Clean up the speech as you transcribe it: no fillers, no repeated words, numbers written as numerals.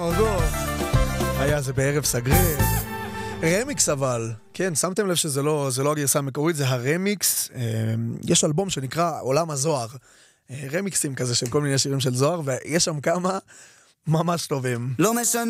היה זה בערב סגריר. רמיקס אבל, כן, שמתם לב שזה לא הגרסה המקורית, זה הרמיקס. יש אלבום שנקרא עולם הזוהר. רמיקסים כזה של כל מיני שירים של זוהר, ויש שם כמה ממש טובים. לא משנה